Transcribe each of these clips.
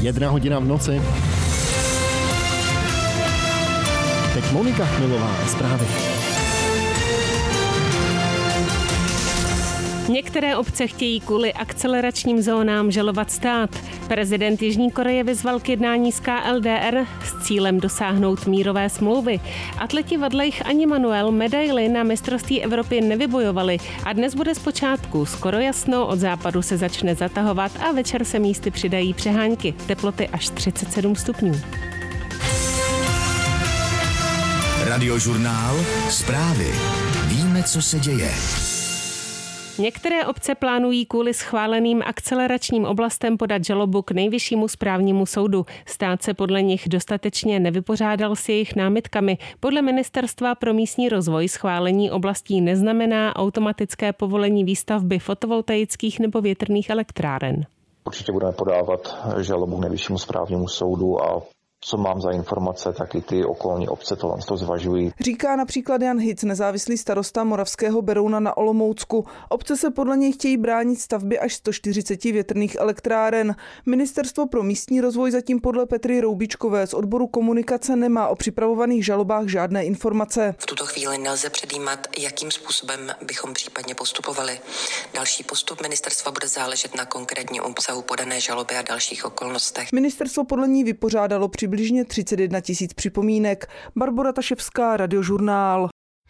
1:00 v noci. Teď Monika Chmilová, zprávy. Některé obce chtějí kvůli akceleračním zónám žalovat stát. Prezident Jižní Koreje vyzval k jednání s KLDR s cílem dosáhnout mírové smlouvy. Atleti Vadlejch ani Manuel medaili na mistrovství Evropy nevybojovali a dnes bude zpočátku skoro jasno, od západu se začne zatahovat a večer se místy přidají přehánky. Teploty až 37 stupňů. Radiožurnál, zprávy. Víme, co se děje. Některé obce plánují kvůli schváleným akceleračním oblastem podat žalobu k Nejvyššímu správnímu soudu. Stát se podle nich dostatečně nevypořádal s jejich námitkami. Podle Ministerstva pro místní rozvoj schválení oblastí neznamená automatické povolení výstavby fotovoltaických nebo větrných elektráren. Určitě budeme podávat žalobu k Nejvyššímu správnímu soudu a co mám za informace, tak i ty okolní obce to zvažují. Říká například Jan Hic, nezávislý starosta Moravského Berouna na Olomoucku. Obce se podle něj chtějí bránit stavbě až 140 větrných elektráren. Ministerstvo pro místní rozvoj zatím podle Petry Roubičkové z odboru komunikace nemá o připravovaných žalobách žádné informace. V tuto chvíli nelze předjímat, jakým způsobem bychom případně postupovali. Další postup ministerstva bude záležet na konkrétním obsahu podané žaloby a dalších okolnostech. Ministerstvo podle ní vypořádalo přibližně 31 000 připomínek. Barbora Taševská, Radiožurnál.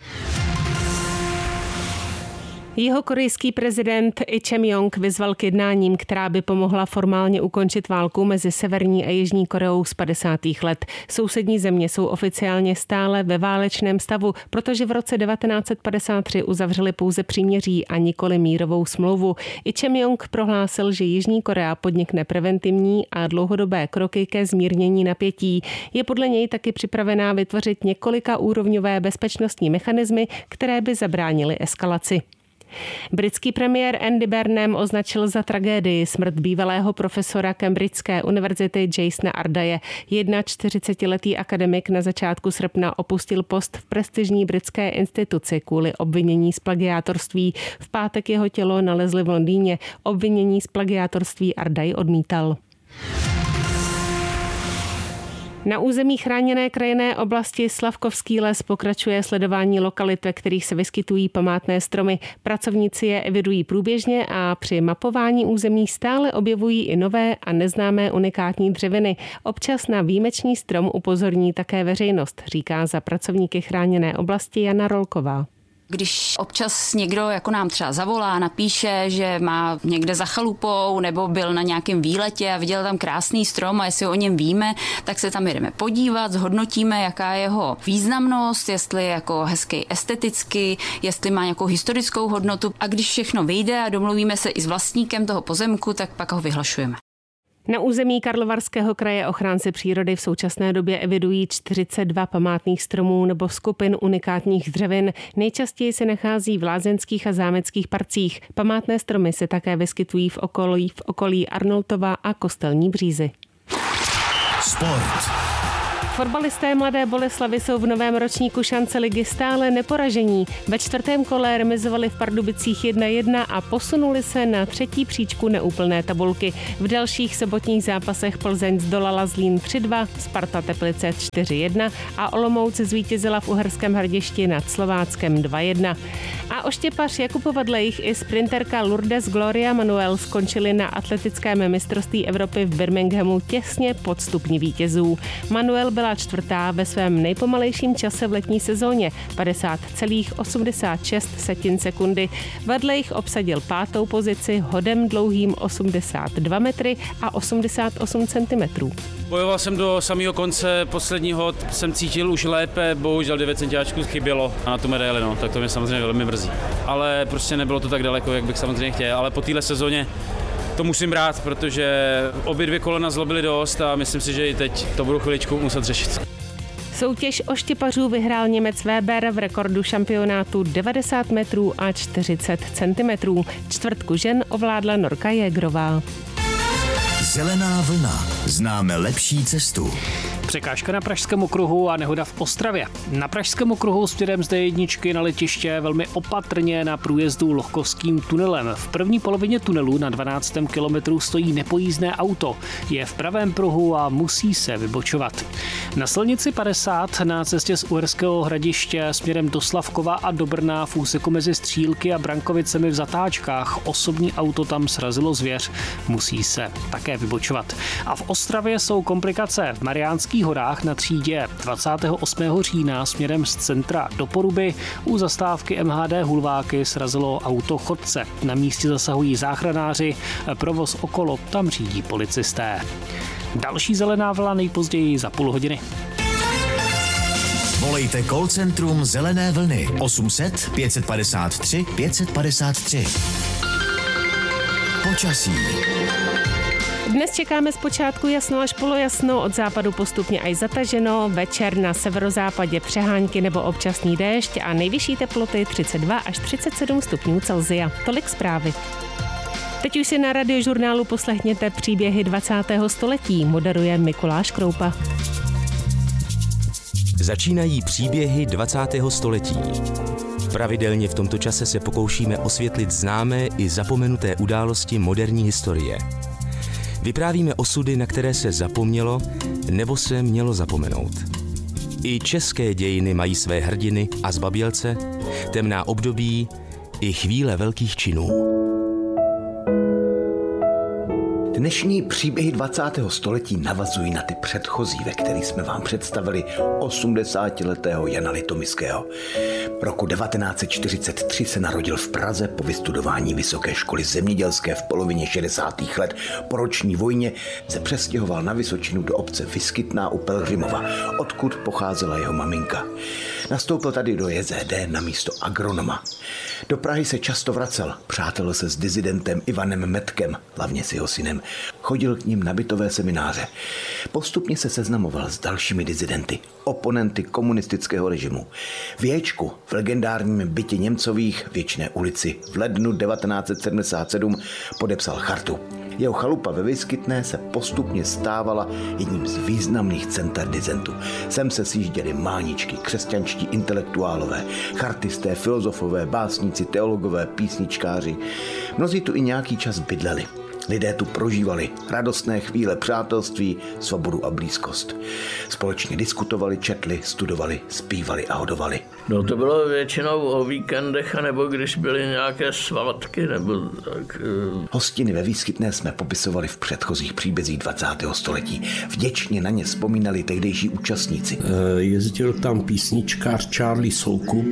Jihokorejský prezident Lee Jae-myung vyzval k jednáním, která by pomohla formálně ukončit válku mezi Severní a Jižní Koreou z 50. let. Sousední země jsou oficiálně stále ve válečném stavu, protože v roce 1953 uzavřeli pouze příměří a nikoli mírovou smlouvu. Lee Jae-myung prohlásil, že Jižní Korea podnikne preventivní a dlouhodobé kroky ke zmírnění napětí. Je podle něj taky připravená vytvořit několika úrovňové bezpečnostní mechanismy, které by zabránily eskalaci. Britský premiér Andy Burnham označil za tragédii smrt bývalého profesora Cambridgeské univerzity Jasona Ardaye. 41letý akademik na začátku srpna opustil post v prestižní britské instituci kvůli obvinění z plagiátorství. V pátek jeho tělo nalezli v Londýně. Obvinění z plagiátorství Ardaye odmítal. Na území chráněné krajinné oblasti Slavkovský les pokračuje sledování lokalit, ve kterých se vyskytují památné stromy. Pracovníci je evidují průběžně a při mapování území stále objevují i nové a neznámé unikátní dřeviny. Občas na výjimečný strom upozorní také veřejnost, říká za pracovníky chráněné oblasti Jana Rolková. Když občas někdo jako nám třeba zavolá, napíše, že má někde za chalupou nebo byl na nějakém výletě a viděl tam krásný strom a jestli o něm víme, tak se tam jdeme podívat, zhodnotíme, jaká je jeho významnost, jestli je jako hezký esteticky, jestli má nějakou historickou hodnotu a když všechno vyjde a domluvíme se i s vlastníkem toho pozemku, tak pak ho vyhlašujeme. Na území Karlovarského kraje ochránci přírody v současné době evidují 42 památných stromů nebo skupin unikátních dřevin. Nejčastěji se nachází v lázeňských a zámeckých parcích. Památné stromy se také vyskytují v okolí Arnoldtova a Kostelní Břízy. Sport. Fotbalisté Mladé Boleslavi jsou v novém ročníku šance ligy stále neporažení. Ve 4. kole remizovali v Pardubicích 1-1 a posunuli se na 3. příčku neúplné tabulky. V dalších sobotních zápasech Plzeň zdolala Zlín 3-2, Sparta Teplice 4-1 a Olomouc zvítězila v Uherském Hradišti nad Slováckem 2-1. A oštěpař Jakub Vadlejch i sprinterka Lourdes Gloria Manuel skončili na atletickém mistrovství Evropy v Birminghamu těsně pod stupni vítězů. Manuel byla čtvrtá ve svém nejpomalejším čase v letní sezóně 50,86 sekundy. Vadlejch obsadil 5. pozici hodem dlouhým 82 metry a 88 centimetrů. Bojoval jsem do samého konce, poslední hod jsem cítil už lépe, bohužel 9 centiáčků chybělo na tu medaili, no, tak to mě samozřejmě velmi mrzí. Ale prostě nebylo to tak daleko, jak bych samozřejmě chtěl, ale po téhle sezóně to musím brát, protože obě 2 kolena zlobily dost a myslím si, že i teď to budu chviličku muset řešit. Soutěž oštěpařů vyhrál Němec Weber v rekordu šampionátu 90 metrů a 40 centimetrů. Čtvrtku žen ovládla Norka Jägerová. Zelená vlna. Známe lepší cestu. Překážka na Pražském okruhu a nehoda v Ostravě. Na Pražském okruhu směrem z D1 na letiště velmi opatrně na průjezdu Lohkovským tunelem. V první polovině tunelu na 12. kilometru stojí nepojízdné auto. Je v pravém pruhu a musí se vybočovat. Na silnici 50 na cestě z Uherského Hradiště směrem do Slavkova a do Brna v úseku mezi Střílky a Brankovicemi v zatáčkách osobní auto tam srazilo zvěř. Musí se také vybočovat. A v Ostravě jsou komplikace. V Mariánských horách na třídě 28. října směrem z centra do Poruby u zastávky MHD Hulváky srazilo auto chodce. Na místě zasahují záchranáři, provoz okolo tam řídí policisté. Další zelená vlna nejpozději za půl hodiny. Volejte call centrum Zelené vlny 800 553 553. Počasí. Dnes čekáme zpočátku jasno až polojasno, od západu postupně až zataženo, večer na severozápadě přehánky nebo občasný déšť a nejvyšší teploty 32 až 37 stupňů Celsia. Tolik zprávy. Teď už si na Radiožurnálu poslechněte příběhy 20. století, moderuje Mikuláš Kroupa. Začínají příběhy 20. století. Pravidelně v tomto čase se pokoušíme osvětlit známé i zapomenuté události moderní historie. Vyprávíme osudy, na které se zapomnělo nebo se mělo zapomenout. I české dějiny mají své hrdiny a zbabělce, temná období i chvíle velkých činů. Dnešní příběhy 20. století navazují na ty předchozí, ve kterých jsme vám představili 80letého Jana Litomyského. Roku 1943 se narodil v Praze, po vystudování Vysoké školy zemědělské v polovině 60. let po roční vojně se přestěhoval na Vysočinu do obce Vyskytná u Pelhřimova, odkud pocházela jeho maminka. Nastoupil tady do JZD na místo agronoma. Do Prahy se často vracel, přátelil se s disidentem Ivanem Metkem, hlavně s jeho synem. Chodil k ním na bytové semináře. Postupně se seznamoval s dalšími disidenty, oponenty komunistického režimu. V Ječku, v legendárním bytě Němcových, Věčné ulici, v lednu 1977 podepsal chartu. Jeho chalupa ve Vyskytné se postupně stávala jedním z významných center disentů. Sem se sjížděli máničky, křesťanští intelektuálové, chartisté, filozofové, básníci, teologové, písničkáři. Mnozí tu i nějaký čas bydleli. Lidé tu prožívali radostné chvíle přátelství, svobodu a blízkost. Společně diskutovali, četli, studovali, zpívali a hodovali. No to bylo většinou o víkendech, anebo když byly nějaké svátky, nebo tak. Hostiny ve Vyskytné jsme popisovali v předchozích příbězích 20. století. Vděčně na ně vzpomínali tehdejší účastníci. Jezdil tam písničkář Charlie Soukup.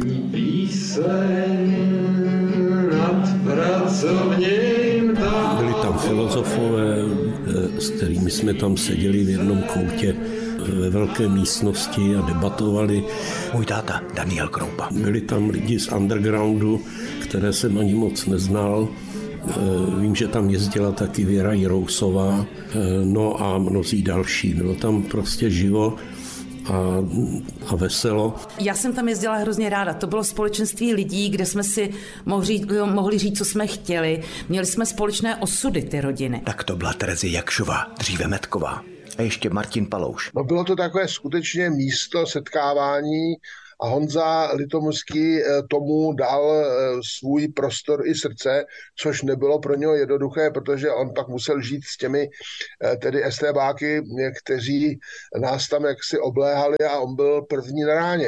Byli tam filozofové, s kterými jsme tam seděli v jednom koutě ve velké místnosti a debatovali. Můj táta Daniel Kroupa. Byli tam lidi z undergroundu, které jsem ani moc neznal. Vím, že tam jezdila taky Věra Jirousová, no a mnozí další. Bylo tam prostě živo a veselo. Já jsem tam jezdila hrozně ráda. To bylo společenství lidí, kde jsme si mohli říct, co jsme chtěli. Měli jsme společné osudy, ty rodiny. Tak to byla Terezie Jakšová, dříve Metková. A ještě Martin Palouš. No bylo to takové skutečně místo setkávání a Honza Litomyský tomu dal svůj prostor i srdce, což nebylo pro něho jednoduché, protože on pak musel žít s těmi tedy estébáky, kteří nás tam jaksi obléhali a on byl první na ráně.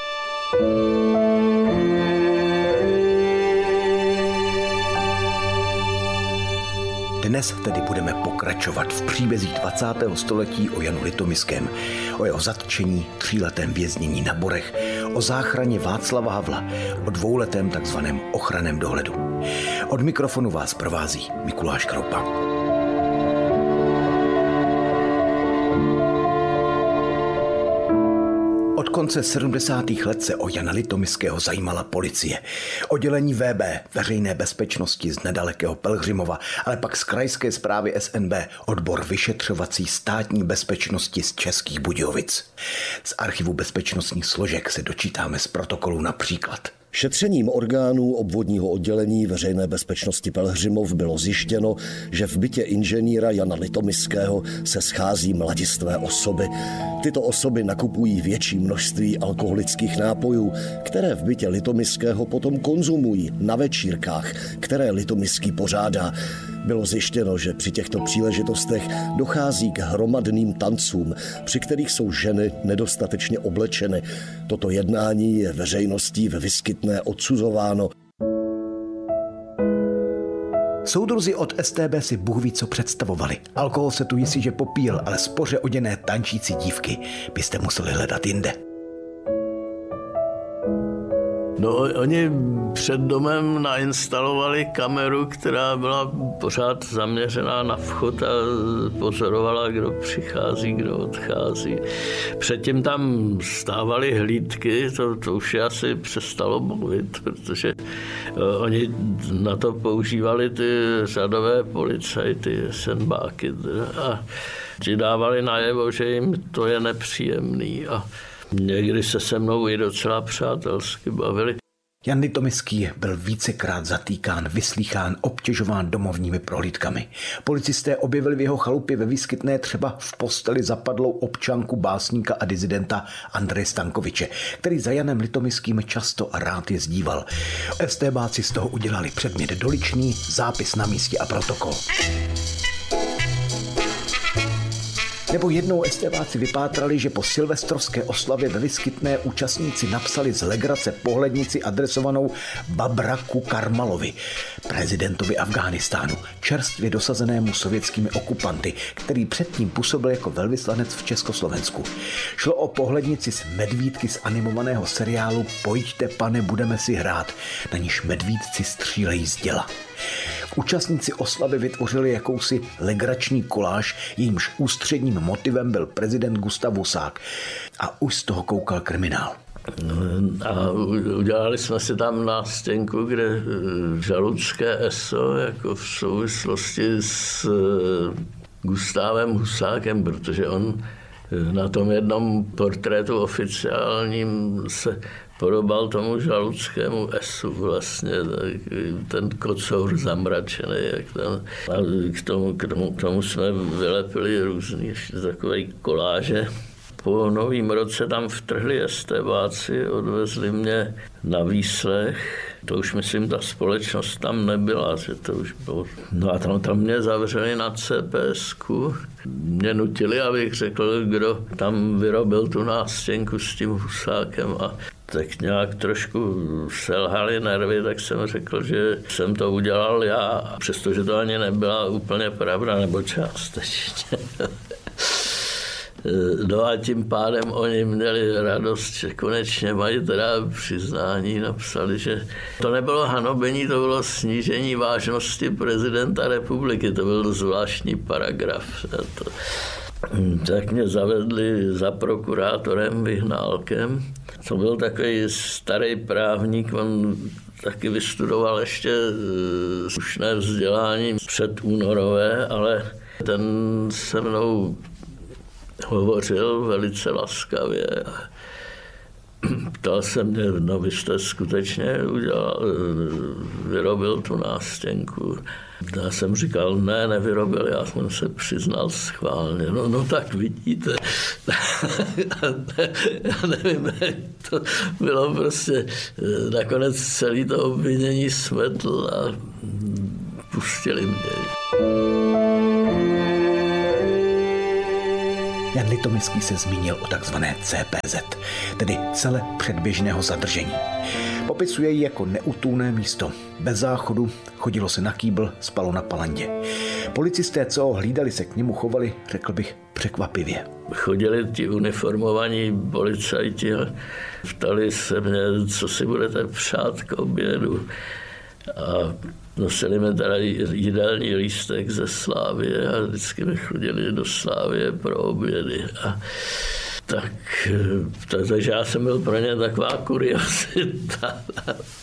Dnes tedy budeme pokračovat v příbězích 20. století o Janu Litomyském, o jeho zatčení, 3letém věznění na Borech, o záchraně Václava Havla, o 2letém takzvaném ochranném dohledu. Od mikrofonu vás provází Mikuláš Kroupa. Od konce 70. let se o Jana Litomyského zajímala policie. Oddělení VB, veřejné bezpečnosti z nedalekého Pelhřimova, ale pak z krajské správy SNB, odbor vyšetřovací státní bezpečnosti z Českých Budějovic. Z archivu bezpečnostních složek se dočítáme z protokolu například. Šetřením orgánů obvodního oddělení veřejné bezpečnosti Pelhřimov bylo zjištěno, že v bytě inženýra Jana Litomyského se schází mladistvé osoby. Tyto osoby nakupují větší množství alkoholických nápojů, které v bytě Litomyského potom konzumují na večírkách, které Litomyský pořádá. Bylo zjištěno, že při těchto příležitostech dochází k hromadným tancům, při kterých jsou ženy nedostatečně oblečeny. Toto jednání je veřejností ve Vyskytné odsuzováno. Soudruzi od StB si Bůh ví, co představovali. Alkohol se tu jistě popíjel, ale spoře oděné tančící dívky byste museli hledat jinde. No, oni před domem nainstalovali kameru, která byla pořád zaměřená na vchod a pozorovala, kdo přichází, kdo odchází. Předtím tam stávaly hlídky, to už je asi přestalo mluvit, protože oni na to používali ty řadové policajty, senbáky a ti dávali najevo, že jim to je nepříjemný a někdy se mnou i docela přátelsky bavili. Jan Litomyský byl vícekrát zatýkán, vyslýchán, obtěžován domovními prohlídkami. Policisté objevili v jeho chalupě ve Vyskytné třeba v posteli zapadlou občanku básníka a dizidenta Andreje Stankoviče, který za Janem Litomyským často a rád jezdíval. StBáci z toho udělali předmět doličný, zápis na místě a protokol. Nebo jednou StBáci vypátrali, že po silvestrovské oslavě ve Vyskytné účastníci napsali z legrace pohlednici adresovanou Babraku Karmalovi, prezidentovi Afghánistánu, čerstvě dosazenému sovětskými okupanty, který předtím působil jako velvyslanec v Československu. Šlo o pohlednici z medvídky z animovaného seriálu Pojďte, pane, budeme si hrát, na níž medvídci střílejí z děla. Účastníci oslavy vytvořili jakousi legrační koláž, jejímž ústředním motivem byl prezident Gustav Husák. A už z toho koukal kriminál. A udělali jsme si tam nástěnku, kde žaludské eso, jako v souvislosti s Gustávem Husákem, protože on na tom jednom portrétu oficiálním se podobal tomu žaludskému esu vlastně, ten kocour zamračený. Jak tam. A k tomu jsme vylepili různý takové koláže. Po Novým roce tam vtrhli StBáci, odvezli mě na výslech. To už myslím, ta společnost tam nebyla, že to už bylo. No a tam mě zavřeli na CPSku. Mě nutili, abych řekl, kdo tam vyrobil tu nástěnku s tím Husákem a tak nějak trošku selhaly nervy, tak jsem řekl, že jsem to udělal já, přestože to ani nebyla úplně pravda, nebo částečně. No a tím pádem oni měli radost, že konečně mají teda přiznání, napsali, že to nebylo hanobení, to bylo snížení vážnosti prezidenta republiky, to byl zvláštní paragraf. Tak mě zavedli za prokurátorem Vyhnálkem. To byl takový starý právník, on taky vystudoval ještě slušné vzdělání předúnorové, ale ten se mnou hovořil velice laskavě. Ptal se mě, no vy jste skutečně vyrobil tu nástěnku. Já jsem říkal, ne, nevyrobil, já jsem se přiznal schválně. No tak vidíte. Já nevím, jak to bylo prostě. Nakonec celý to obvinění smetl a pustili mě. Jan Litomyský se zmínil o takzvané CPZ, tedy cele předběžného zadržení. Popisuje ji jako neútulné místo. Bez záchodu, chodilo se na kýbl, spalo na palandě. Policisté, co ho hlídali, se k němu chovali, řekl bych, překvapivě. Chodili ti uniformovaní policajti a ptali se mě, co si budete přát k obědu. A nosili mi teda jídelní lístek ze Slávie a vždycky mi chodili do Slávie pro obědy. Takže já jsem byl pro ně taková kuriosita.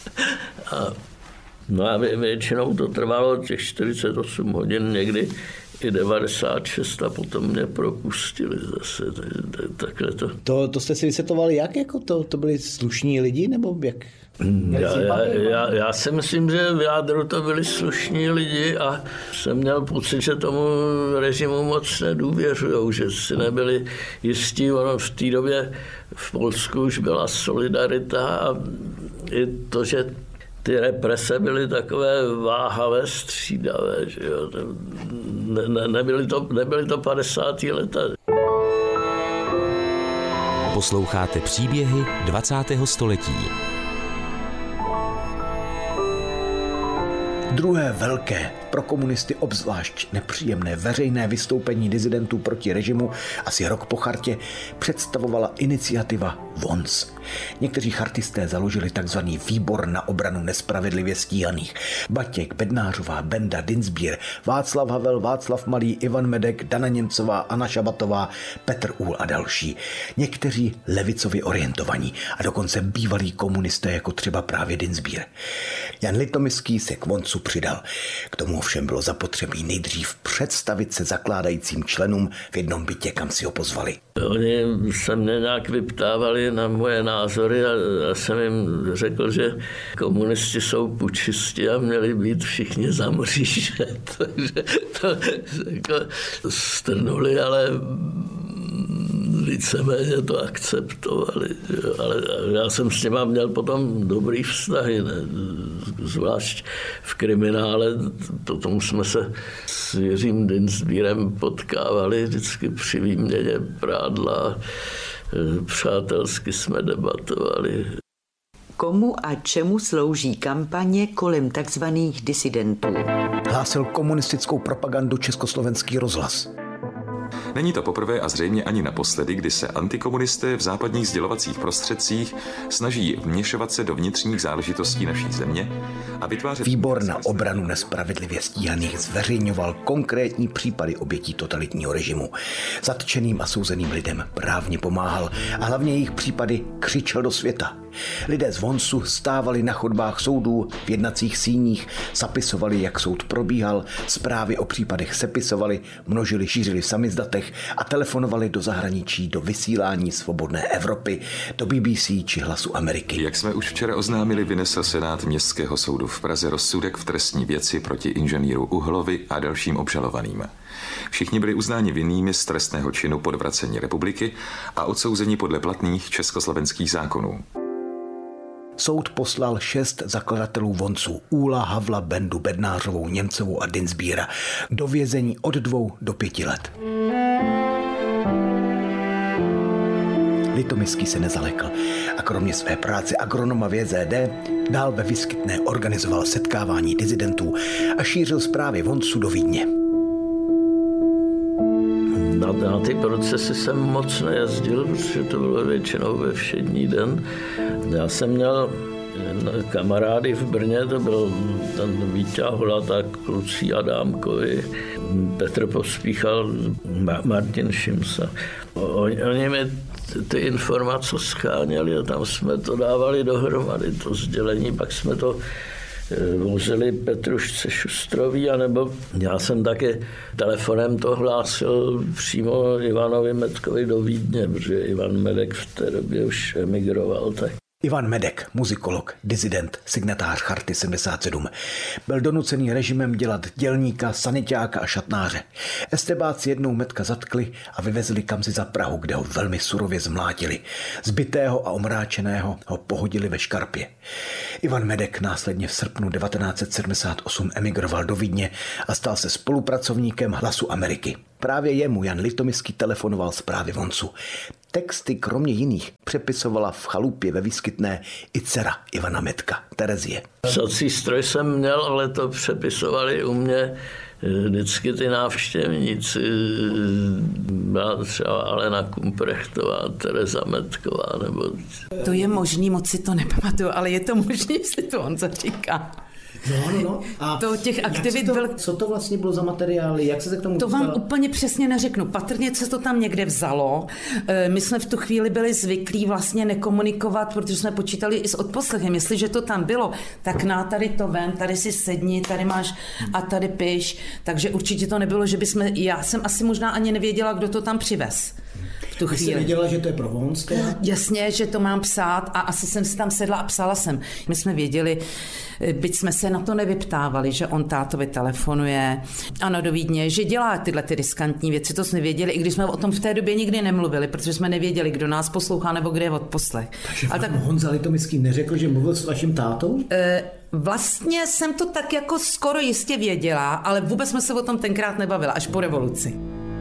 No a většinou to trvalo těch 48 hodin, někdy i 96 a potom mě propustili zase. Takhle to. To jste si vysvětlovali jak? Jako to byli slušní lidi nebo jak? Já si myslím, že v jádru to byli slušní lidi a jsem měl pocit, že tomu režimu moc nedůvěřujou, že si nebyli jistí. Ono v té době v Polsku už byla solidarita a i to, že ty represe byly takové váhavé, střídavé. Že jo? Nebyly to 50. leta. Posloucháte příběhy 20. století. Druhé velké, pro komunisty obzvlášť nepříjemné veřejné vystoupení disidentů proti režimu asi rok po chartě představovala iniciativa VONS. Někteří chartisté založili takzvaný výbor na obranu nespravedlivě stíhaných. Batěk, Bednářová, Benda, Dienstbier, Václav Havel, Václav Malý, Ivan Medek, Dana Němcová, Anna Šabatová, Petr Úhl a další. Někteří levicově orientovaní a dokonce bývalí komunisté jako třeba právě Dienstbier. Jan Litomyský se k VONSu přidal. K tomu ovšem bylo zapotřebí nejdřív představit se zakládajícím členům v jednom bytě, kam si ho pozvali. Oni se mě nějak vyptávali na moje názory a jsem jim řekl, že komunisti jsou pučisti a měli být všichni za mříže. Takže to jako strnuli, ale víceméně to akceptovali. Ale já jsem s těma měl potom dobrý vztahy, ne? Zvlášť v kriminále, tomu jsme se s Jiřím Dienstbierem potkávali vždycky při výměně prádla, přátelsky jsme debatovali. Komu a čemu slouží kampaně kolem takzvaných disidentů? Hlásil komunistickou propagandu Československý rozhlas. Není to poprvé a zřejmě ani naposledy, kdy se antikomunisté v západních sdělovacích prostředcích snaží vměšovat se do vnitřních záležitostí naší země a vytvářet... Výbor na obranu nespravedlivě stíhaných zveřejňoval konkrétní případy obětí totalitního režimu. Zatčeným a souzeným lidem právně pomáhal a hlavně jejich případy křičel do světa. Lidé z VONSu stávali na chodbách soudů, v jednacích síních, zapisovali, jak soud probíhal, zprávy o případech sepisovali, množili, šířili v samizdatech a telefonovali do zahraničí, do vysílání Svobodné Evropy, do BBC či Hlasu Ameriky. Jak jsme už včera oznámili, vynesl Senát Městského soudu v Praze rozsudek v trestní věci proti inženýru Uhlovi a dalším obžalovaným. Všichni byli uznáni vinnými z trestného činu podvracení republiky a odsouzeni podle platných československých zákonů. Soud poslal 6 zakladatelů VONSu, Úhla, Havla, Bendu, Bednářovou, Němcovou a Dienstbiera do vězení od 2 do 5 let. Litomyský se nezalekl a kromě své práce agronoma v JZD dál ve Vyskytné organizoval setkávání disidentů a šířil zprávy VONSu do Vídně. Na ty procesy jsem moc nejezdil, protože to bylo většinou ve všední den. Já jsem měl kamarády v Brně, to byl ten Víťa Holata, kluci Adámkovi, Petr Pospíchal, Martin Šimsa. Oni mi ty informace scháněli a tam jsme to dávali dohromady, to sdělení, pak jsme to vozili Petrušce Šustroví, anebo já jsem taky telefonem to hlásil přímo Ivanovi Medkovi do Vídně, protože Ivan Medek v té době už emigroval. Tak. Ivan Medek, muzikolog, disident, signatář Charty 77, byl donucený režimem dělat dělníka, saniťáka a šatnáře. Estebáci jednou Medka zatkli a vyvezli kamsi za Prahu, kde ho velmi surově zmlátili. Zbitého a omráčeného ho pohodili ve Škarpě. Ivan Medek následně v srpnu 1978 emigroval do Vídně a stal se spolupracovníkem Hlasu Ameriky. Právě jemu Jan Litomyský telefonoval zprávy VONSu. Texty kromě jiných přepisovala v chalupě ve Vyskytné i dcera Ivana Medka, Terezie. Psací stroj jsem měl, ale to přepisovali u mě vždycky ty návštěvníci. Byla třeba Alena Kumprechtová, Tereza Medková. Nebo... To je možný, moc si to nepamatuju, ale je to možný, jestli to on říká. No. A to těch aktivit co to vlastně bylo za materiály? Jak se k tomu dostala? Vám úplně přesně neřeknu. Patrně se to tam někde vzalo. My jsme v tu chvíli byli zvyklí vlastně nekomunikovat, protože jsme počítali i s odposlechem. Jestliže to tam bylo, tak tady to vem, tady si sedni, tady máš a tady piš. Takže určitě to nebylo, že bychom... Já jsem asi možná ani nevěděla, kdo to tam přivez. Ty jsi věděla, že to je Provence? Jasně, že to mám psát a asi jsem si tam sedla a psala jsem. My jsme věděli, byť jsme se na to nevyptávali, že on tátovi telefonuje, ano, do Vídně, že dělá tyhle ty riskantní věci, to jsme věděli, i když jsme o tom v té době nikdy nemluvili, protože jsme nevěděli, kdo nás poslouchá nebo kde je odposlech. Takže Honza Litomický neřekl, že mluvil s vaším tátou? Vlastně jsem to tak jako skoro jistě věděla, ale vůbec jsme se o tom tenkrát nebavila, až po revoluci.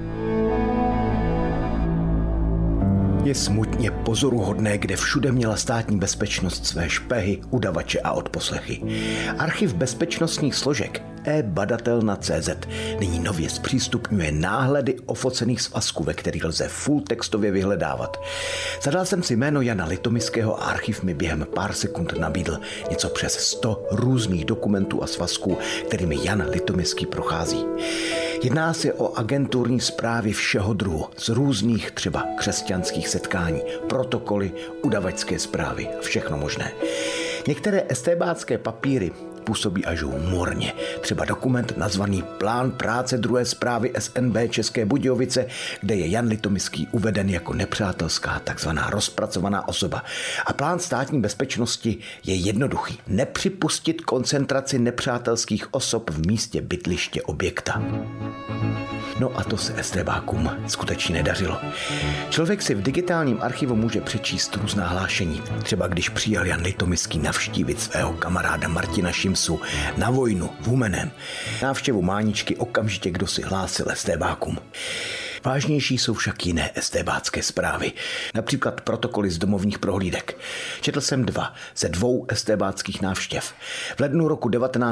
Je smutně pozoruhodné, kde všude měla Státní bezpečnost své špehy, udavače a odposlechy. Archiv bezpečnostních složek e-badatelna.cz nyní nově zpřístupňuje náhledy ofocených svazků, ve kterých lze full textově vyhledávat. Zadal jsem si jméno Jana Litomiského a archiv mi během pár sekund nabídl něco přes 100 různých dokumentů a svazků, kterými Jan Litomiský prochází. Jedná se o agenturní zprávy všeho druhu, z různých třeba křesťanských setkání, protokoly, udavačské zprávy a všechno možné. Některé estébácké papíry působí až humorně. Třeba dokument nazvaný Plán práce druhé zprávy SNB České Budějovice, kde je Jan Litomiský uveden jako nepřátelská, takzvaná rozpracovaná osoba. A plán státní bezpečnosti je jednoduchý. Nepřipustit koncentraci nepřátelských osob v místě bydliště objekta. No a to se estébákům skutečně nedařilo. Člověk si v digitálním archivu může přečíst různá hlášení. Třeba když přijel Jan Litomiský navštívit svého kamaráda Martina Šimsu na vojnu v Humeném. Návštěvu Máničky okamžitě kdo si hlásil estébákům. Vážnější jsou však jiné estébácké zprávy, například protokoly z domovních prohlídek. Četl jsem 2 ze 2 estébáckých návštěv. V lednu roku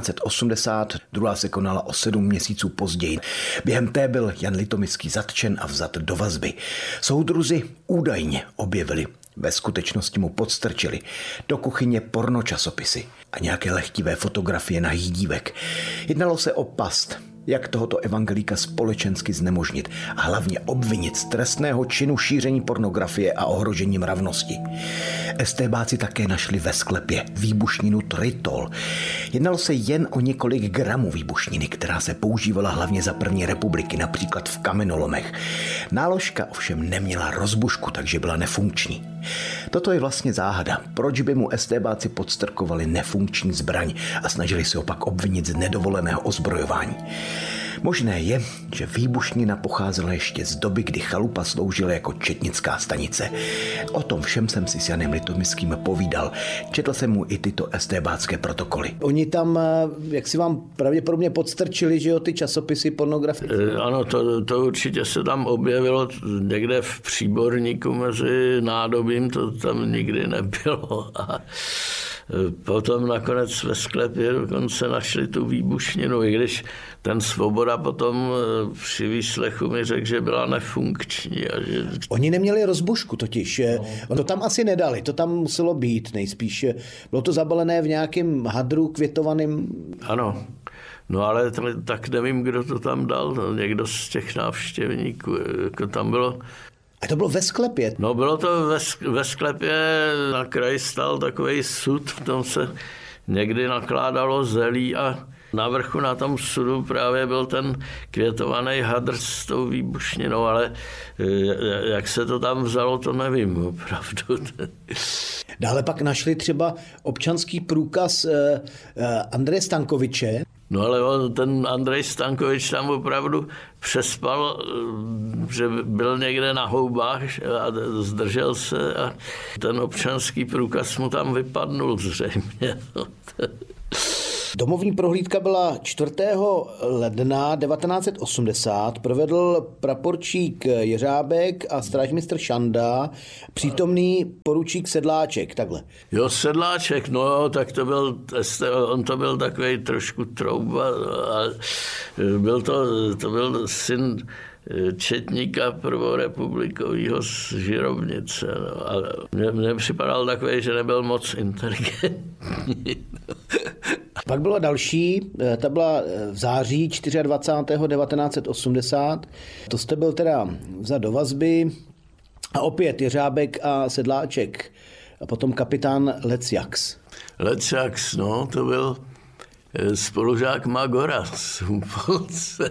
1980, druhá se konala o 7 měsíců později. Během té byl Jan Litomiský zatčen a vzat do vazby. Soudruzi údajně objevili, ve skutečnosti mu podstrčili, do kuchyně pornočasopisy a nějaké lehtivé fotografie nahých dívek. Jednalo se o past, jak tohoto evangelíka společensky znemožnit a hlavně obvinit z trestného činu šíření pornografie a ohrožení mravnosti. Estébáci také našli ve sklepě výbušninu tritol. Jednalo se jen o několik gramů výbušniny, která se používala hlavně za první republiky, například v kamenolomech. Náložka ovšem neměla rozbušku, takže byla nefunkční. Toto je vlastně záhada, proč by mu estébáci podstrkovali nefunkční zbraň a snažili se ho pak obvinit z nedovoleného ozbrojování. Možné je, že výbušnina pocházela ještě z doby, kdy chalupa sloužila jako četnická stanice. O tom všem jsem si s Janem Litomiským povídal. Četl jsem mu i tyto estébácké protokoly. Oni tam, jak si vám pravděpodobně podstrčili, že jo, ty časopisy pornografické? Ano, to určitě se tam objevilo někde v Příborníku mezi nádobím, to tam nikdy nebylo. A potom nakonec ve sklepě dokonce našli tu výbušninu, i když ten Svoboda potom při výslechu mi řekl, že byla nefunkční. A že... Oni neměli rozbušku totiž. No. To tam asi nedali, to tam muselo být nejspíš. Bylo to zabalené v nějakém hadru květovaným. Ano. No ale tak nevím, kdo to tam dal. Někdo z těch návštěvníků. Jako tam bylo... A to bylo ve sklepě? No bylo to ve sklepě, na kraji stal takovej sud, v tom se někdy nakládalo zelí a na vrchu na tom sudu právě byl ten květovaný hadr s tou výbušninou, ale jak se to tam vzalo, to nevím opravdu. Dále pak našli třeba občanský průkaz Andreje Stankoviče. No ale ten Andrej Stankovič tam opravdu přespal, že byl někde na houbách a zdržel se a ten občanský průkaz mu tam vypadnul zřejmě. Domovní prohlídka byla 4. ledna 1980, provedl praporčík Jeřábek a strážmistr Šanda, přítomný poručík Sedláček, takhle. Jo, Sedláček, no tak on to byl takový trošku trouba a to byl syn četníka prvorepublikového z Žirovnice. No. A mně připadal takový, že nebyl moc inteligentní. Pak byla další, ta byla v září 24. 1980. To jste byl teda vzat do vazby a opět Jeřábek a Sedláček a potom kapitán Lecjax. Lecjax, no, to byl spolužák Magora z Humpolce.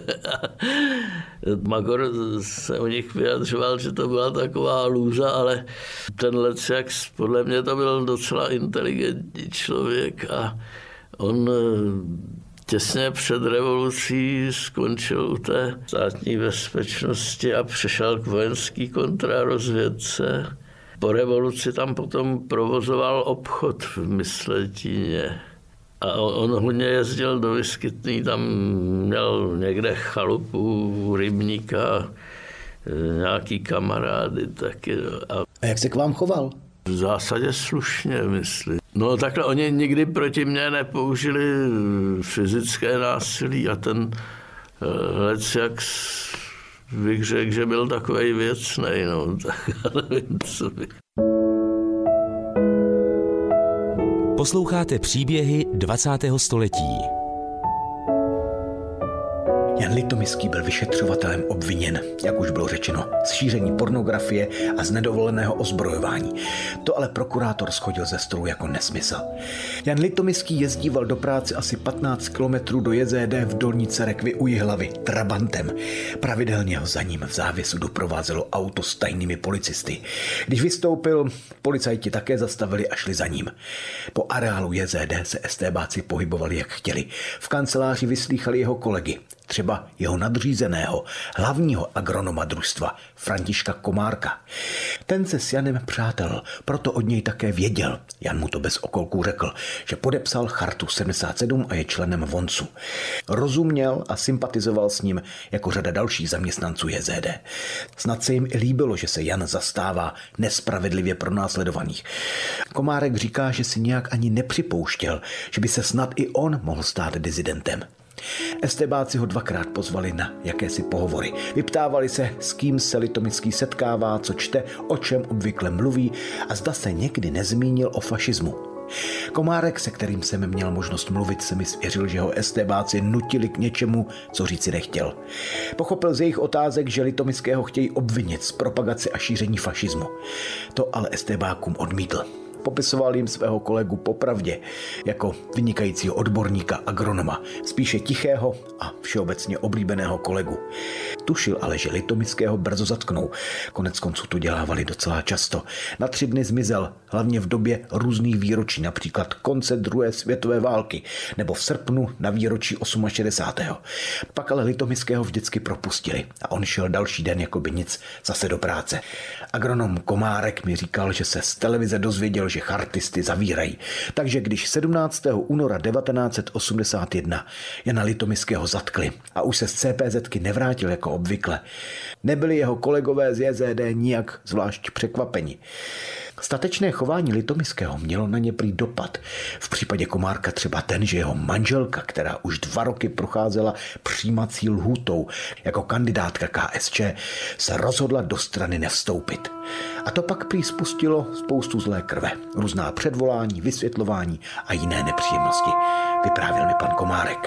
Magor se o nich vyjadřoval, že to byla taková lůza, ale ten Lecjax, podle mě to byl docela inteligentní člověk a on těsně před revolucí skončil u té státní bezpečnosti a přešel k vojenský kontrarozvědce. Po revoluci tam potom provozoval obchod v Mysletíně. A on hodně jezdil do Vyskytný, tam měl někde chalupu, rybníka, nějaký kamarády taky. A jak se k vám choval? V zásadě slušně, myslím. No takhle oni nikdy proti mně nepoužili fyzické násilí a ten Lecjax bych řekl, že byl takovej věcnej, no, tak já nevím, co bych. Posloucháte příběhy 20. století. Jan Litomyský byl vyšetřovatelem obviněn, jak už bylo řečeno, z šíření pornografie a z nedovoleného ozbrojování. To ale prokurátor shodil ze stolu jako nesmysl. Jan Litomyský jezdíval do práce asi 15 kilometrů do JZD v Dolní Cerekvi u Jihlavy trabantem. Pravidelně ho za ním v závěsu doprovázelo auto s tajnými policisty. Když vystoupil, policajti také zastavili a šli za ním. Po areálu JZD se estébáci pohybovali jak chtěli. V kanceláři vyslýchali jeho kolegy. Třeba jeho nadřízeného, hlavního agronoma družstva, Františka Komárka. Ten se s Janem přátel, proto od něj také věděl. Jan mu to bez okolků řekl, že podepsal Chartu 77 a je členem VONCu. Rozuměl a sympatizoval s ním jako řada dalších zaměstnanců JZD. Snad se jim i líbilo, že se Jan zastává nespravedlivě pronásledovaných. Komárek říká, že si nějak ani nepřipouštěl, že by se snad i on mohl stát dizidentem. Estébáci ho dvakrát pozvali na jakési pohovory. Vyptávali se, s kým se Litomyský setkává, co čte, o čem obvykle mluví a zda se někdy nezmínil o fašismu. Komárek, se kterým jsem měl možnost mluvit, se mi svěřil, že ho estébáci nutili k něčemu, co říci nechtěl. Pochopil z jejich otázek, že Litomyského chtějí obvinit z propagace a šíření fašismu. To ale estébákům odmítl. Popisoval jim svého kolegu popravdě jako vynikajícího odborníka agronoma, spíše tichého a všeobecně oblíbeného kolegu. Tušil ale, že Litomyského brzo zatknou. Konec konců to dělávali docela často. Na 3 dny zmizel, hlavně v době různých výročí, například konce druhé světové války nebo v srpnu na výročí 68. Pak ale Litomyského vždycky propustili a on šel další den jako by nic zase do práce. Agronom Komárek mi říkal, že se z televize dozvěděl, že chartisty zavírají. Takže když 17. února 1981 Jana Litomyského zatkli a už se z CPZky nevrátil jako obvykle, nebyli jeho kolegové z JZD nijak zvlášť překvapeni. Statečné chování Litomyského mělo na ně prý dopad. V případě Komárka třeba ten, že jeho manželka, která už 2 roky procházela přijímací lhůtou jako kandidátka KSČ, se rozhodla do strany nevstoupit. A to pak prý spustilo spoustu zlé krve. Různá předvolání, vysvětlování a jiné nepříjemnosti. Vyprávěl mi pan Komárek.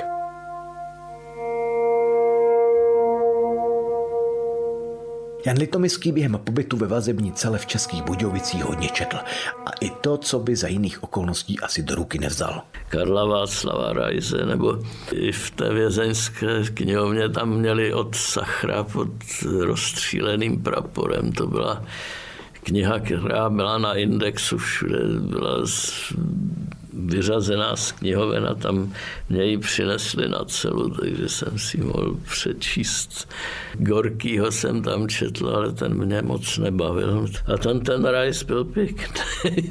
Jan Litomyský během pobytu ve vazební cele v Českých Budějovicích hodně četl. A i to, co by za jiných okolností asi do ruky nevzal. Karla Václava Raise, nebo i v té vězeňské knihovně tam měli od Sachra pod rozstříleným praporem. To byla kniha, která byla na Indexu, všude byla vyřazená z knihoven a tam mě ji přinesli na celu, takže jsem si mohl přečíst. Gorkýho jsem tam četl, ale ten mě moc nebavil. A ten Rais byl pěkný.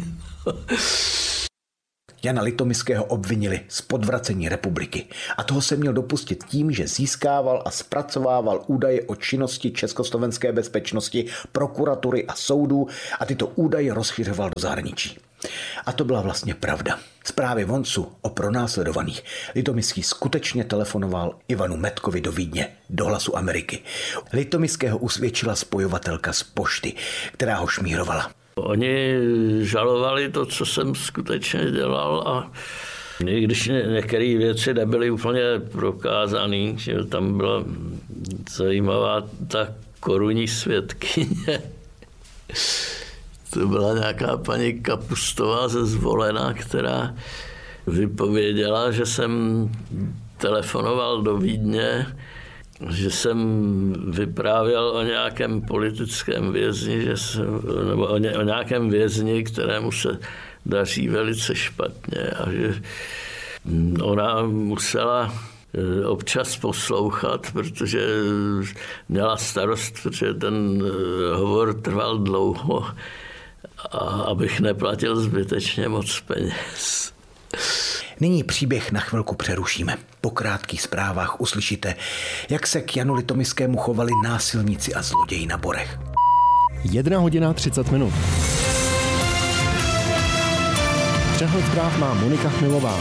Jana Litomyského obvinili z podvracení republiky a toho se měl dopustit tím, že získával a zpracovával údaje o činnosti československé bezpečnosti, prokuratury a soudů a tyto údaje rozšiřoval do zahraničí. A to byla vlastně pravda. Zprávy VONCu o pronásledovaných Litomyský skutečně telefonoval Ivanu Metkovi do Vídně, do Hlasu Ameriky. Litomyského usvědčila spojovatelka z pošty, která ho šmírovala. Oni žalovali to, co jsem skutečně dělal a I když některé věci nebyly úplně prokázané, že tam byla zajímavá ta korunní svědkyně. To byla nějaká paní Kapustová ze Zvolena, která vypověděla, že jsem telefonoval do Vídně, že jsem vyprávěl o nějakém politickém vězni, nebo o nějakém vězni, kterému se daří velice špatně a že ona musela občas poslouchat, protože měla starost, protože ten hovor trval dlouho, a abych neplatil zbytečně moc peněz. Nyní příběh na chvilku přerušíme. Po krátkých zprávách uslyšíte, jak se k Janu Litomyskému chovali násilníci a zloději na Borech. 1:30. Přehled zpráv má Monika Chmilová.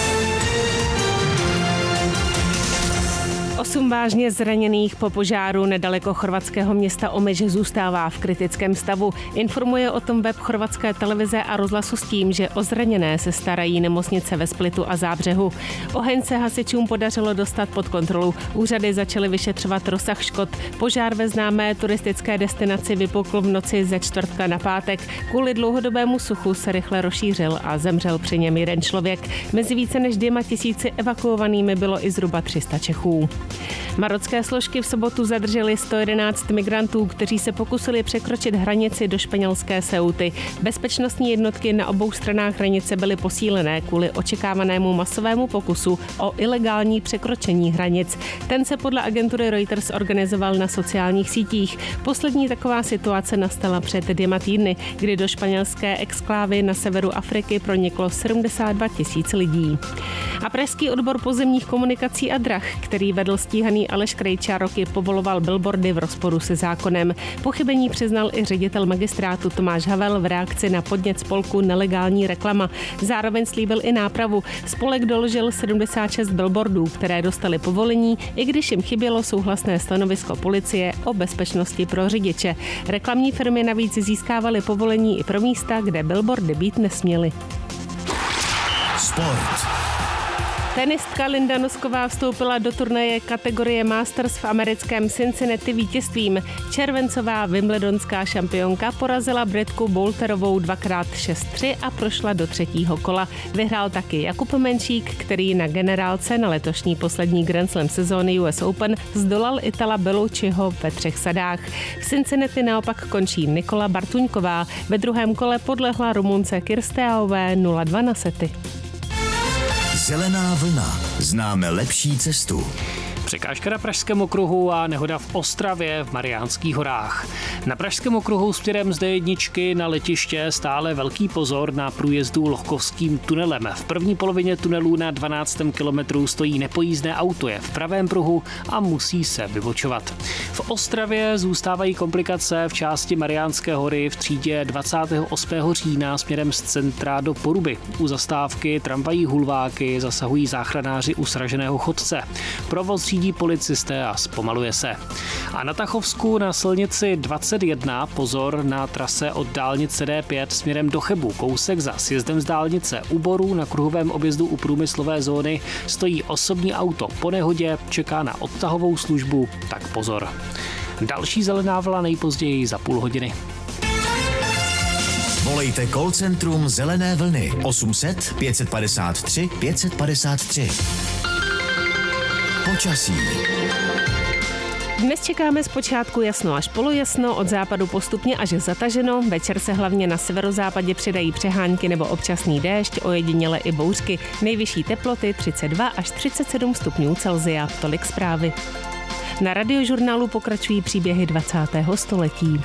8 vážně zraněných po požáru nedaleko chorvatského města Omiš zůstává v kritickém stavu. Informuje o tom web chorvatské televize a rozhlasu s tím, že o zraněné se starají nemocnice ve Splitu a Zábřehu. Oheň se hasičům podařilo dostat pod kontrolu. Úřady začaly vyšetřovat rozsah škod. Požár ve známé turistické destinaci vypukl v noci ze čtvrtka na pátek. Kvůli dlouhodobému suchu se rychle rozšířil a zemřel při něm jeden člověk. Mezi více než 2 000 evakuovanými bylo i zhruba 300 Čechů. Marocké složky v sobotu zadrželi 111 migrantů, kteří se pokusili překročit hranici do španělské Ceuty. Bezpečnostní jednotky na obou stranách hranice byly posílené kvůli očekávanému masovému pokusu o ilegální překročení hranic. Ten se podle agentury Reuters organizoval na sociálních sítích. Poslední taková situace nastala před 2 týdny, kdy do španělské exklávy na severu Afriky proniklo 72 000 lidí. A pražský odbor pozemních komunikací a drah, který vedl stíhaný Aleš Krejča, roky povoloval billboardy v rozporu se zákonem. Pochybení přiznal i ředitel magistrátu Tomáš Havel v reakci na podnět spolku Nelegální reklama. Zároveň slíbil i nápravu. Spolek doložil 76 billboardů, které dostaly povolení, i když jim chybělo souhlasné stanovisko policie o bezpečnosti pro řidiče. Reklamní firmy navíc získávaly povolení i pro místa, kde billboardy být nesměly. Sport. Tenistka Linda Nosková vstoupila do turnaje kategorie Masters v americkém Cincinnati vítězstvím. Červencová wimbledonská šampionka porazila Britku Boulterovou 2x6-3 a prošla do 3. kola. Vyhrál taky Jakub Menšík, který na generálce na letošní poslední Grand Slam sezóny US Open zdolal Itala Bellucciho ve 3 sadách. V Cincinnati naopak končí Nikola Bartuňková. Ve 2. kole podlehla Rumunce Kirsteaové 0-2 na sety. Zelená vlna. Známe lepší cestu. Překážka na Pražském okruhu a nehoda v Ostravě v Mariánských horách. Na Pražském okruhu směrem z D1 na letiště stále velký pozor na průjezdu Lohkovským tunelem. V první polovině tunelu na 12. kilometru stojí nepojízdné auto, je v pravém pruhu a musí se vybočovat. V Ostravě zůstávají komplikace v části Mariánské hory v třídě 28. října směrem z centra do Poruby. U zastávky tramvají Hulváky zasahují záchranáři u sraženého chodce. Provoz řídí policisté a zpomaluje se. A na Tachovsku na silnici 21 pozor na trase od dálnice D5 směrem do Chebu. Kousek za sjezdem z dálnice u Boru na kruhovém objezdu u průmyslové zóny stojí osobní auto po nehodě, čeká na odtahovou službu, tak pozor. Další zelená vlna nejpozději za půl hodiny. Volejte call centrum Zelené vlny 800 553 553. Počasí. Dnes čekáme zpočátku jasno až polojasno, od západu postupně až zataženo. Večer se hlavně na severozápadě přidají přehánky nebo občasný déšť, ojediněle i bouřky. Nejvyšší teploty 32 až 37 stupňů Celsia. Tolik zprávy. Na Radiožurnálu pokračují příběhy 20. století.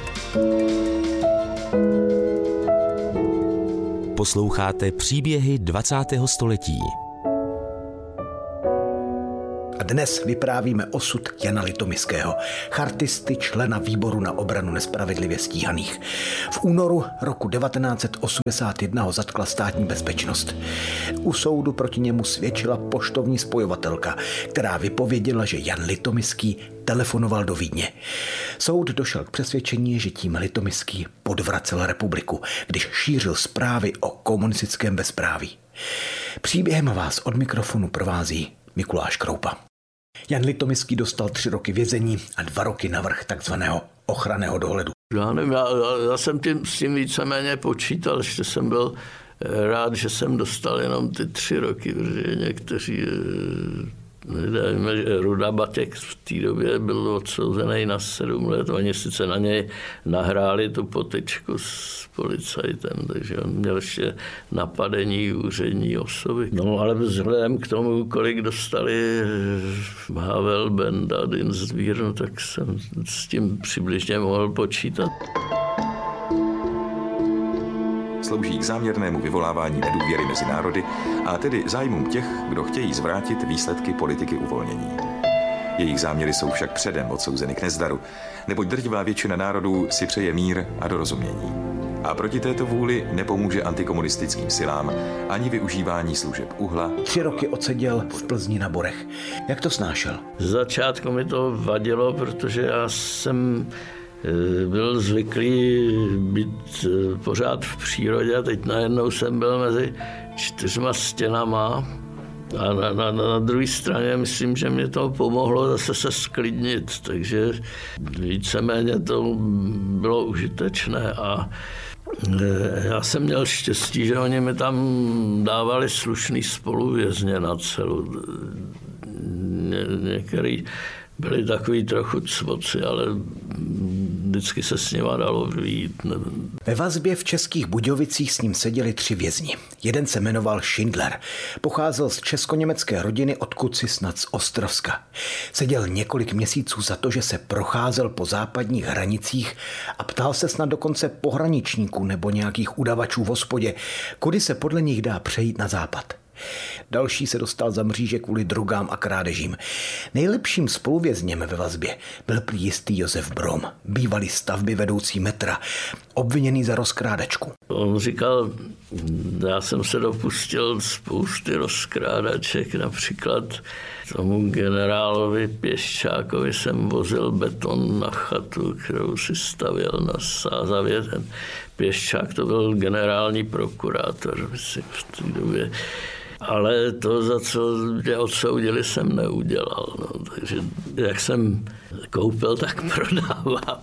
Posloucháte příběhy 20. století. A dnes vyprávíme osud Jana Litomyského, chartisty, člena výboru na obranu nespravedlivě stíhaných. V únoru roku 1981 ho zatkla státní bezpečnost. U soudu proti němu svědčila poštovní spojovatelka, která vypověděla, že Jan Litomyský telefonoval do Vídně. Soud došel k přesvědčení, že tím Litomyský podvracel republiku, když šířil zprávy o komunistickém bezpráví. Příběhem vás od mikrofonu provází Mikuláš Kroupa. Jan Litomyský dostal 3 roky vězení a 2 roky navrch takzvaného ochranného dohledu. Já nevím, já jsem s tím víceméně počítal, že jsem byl rád, že jsem dostal jenom ty 3 roky, protože někteří lidé, Ruda Batěk v té době byl odsouzený na 7 let, oni sice na něj nahráli tu potyčku s policajtem, takže on měl ještě napadení úřední osoby. No ale vzhledem k tomu, kolik dostali Havel, Benda, Dienstbier, no, tak jsem s tím přibližně mohl počítat. Slouží k záměrnému vyvolávání nedůvěry mezi národy a tedy zájmům těch, kdo chtějí zvrátit výsledky politiky uvolnění. Jejich záměry jsou však předem odsouzeny k nezdaru, neboť drtivá většina národů si přeje mír a dorozumění. A proti této vůli nepomůže antikomunistickým silám ani využívání služeb uhla. 3 roky odseděl v Plzni na Borech. Jak to snášel? Z začátku mi to vadilo, protože já jsem byl zvyklý být pořád v přírodě a teď najednou jsem byl mezi 4 stěnama a na druhé straně myslím, že mě to pomohlo zase se sklidnit, takže víceméně to bylo užitečné a já jsem měl štěstí, že oni mi tam dávali slušný spoluvězně na celu. Některý byli takový trochu cvoci, ale vždycky se s nima dalo vyjít. Ve vazbě v Českých Budějovicích s ním seděli 3 vězni. Jeden se jmenoval Schindler. Pocházel z česko-německé rodiny, odkud si snad z Ostrovska. Seděl několik měsíců za to, že se procházel po západních hranicích a ptal se snad dokonce pohraničníků nebo nějakých udavačů v hospodě, kudy se podle nich dá přejít na západ. Další se dostal za mříže kvůli drogám a krádežím. Nejlepším spoluvězněm ve vazbě byl prý jistý Josef Brom, bývalý stavby vedoucí metra, obviněný za rozkrádačku. On říkal, já jsem se dopustil spousty rozkrádaček, například tomu generálovi Pěščákovi jsem vozil beton na chatu, kterou si stavěl na Sázavě. Ten Pěščák to byl generální prokurátor, myslím, v té době. Ale to, za co mě odsoudili, jsem neudělal. No. Takže jak jsem koupil, tak prodával.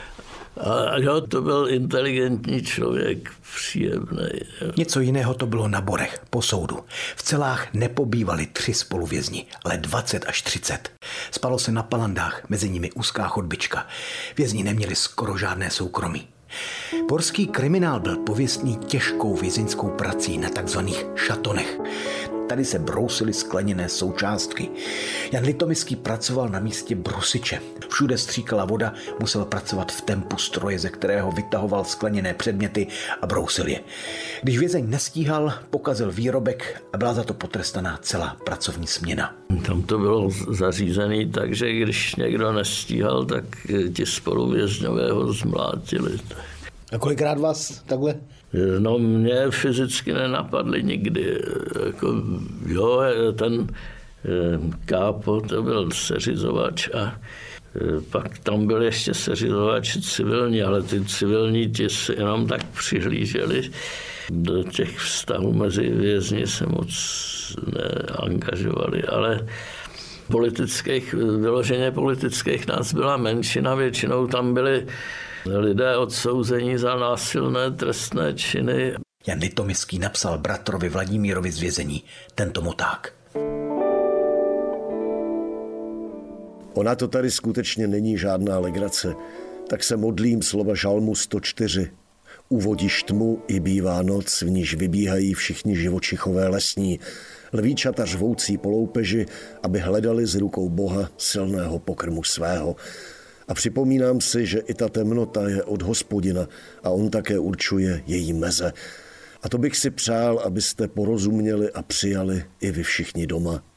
A jo, to byl inteligentní člověk, příjemný. Jo. Něco jiného to bylo na Borech, po soudu. V celách nepobývali 3 spoluvězni, ale 20 až 30. Spalo se na palandách, mezi nimi úzká chodbička. Vězni neměli skoro žádné soukromí. Borský kriminál byl pověstný těžkou vězeňskou prací na takzvaných šatonech. Tady se brousily skleněné součástky. Jan Litomyský pracoval na místě brusiče. Všude stříkala voda, musel pracovat v tempu stroje, ze kterého vytahoval skleněné předměty a brousil je. Když vězeň nestíhal, pokazil výrobek a byla za to potrestaná celá pracovní směna. Tam to bylo zařízené tak, že když někdo nestíhal, tak ti spoluvězňové ho zmlátili. A kolikrát vás takhle? No mě fyzicky nenapadly nikdy. Jako, jo, ten Kápo, to byl seřizovač a pak tam byl ještě seřizovač civilní, ale ty civilní ti se jenom tak přihlíželi. Do těch vztahů mezi vězni se moc neangažovali, ale vyloženě politických nás byla menšina, většinou tam byli lidé odsouzení za násilné trestné činy. Jan Litomyský napsal bratrovi Vladimírovi z vězení tento moták. Ona to tady skutečně není žádná legrace, tak se modlím slova žalmu 104. Uvodíš tmu i bývá noc, v níž vybíhají všichni živočichové lesní, lvíčata řvoucí po loupeži, aby hledali z rukou Boha silného pokrmu svého. A připomínám si, že i ta temnota je od Hospodina a on také určuje její meze. A to bych si přál, abyste porozuměli a přijali i vy všichni doma.